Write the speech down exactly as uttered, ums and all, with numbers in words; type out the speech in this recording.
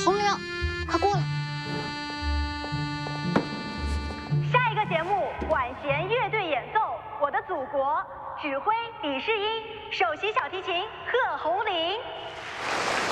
红玲，快过来！ 下一个节目，管弦乐队演奏《我的祖国》，指挥李世英，首席小提琴贺红玲。